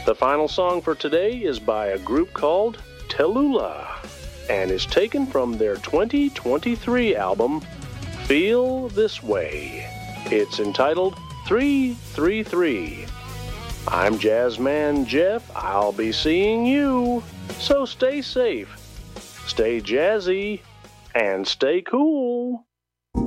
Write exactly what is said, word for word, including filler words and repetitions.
The final song for today is by a group called Tallulah and is taken from their twenty twenty-three album, Feel This Way. It's entitled three three three. I'm Jazzman Jeff. I'll be seeing you. So stay safe, stay jazzy, and stay cool.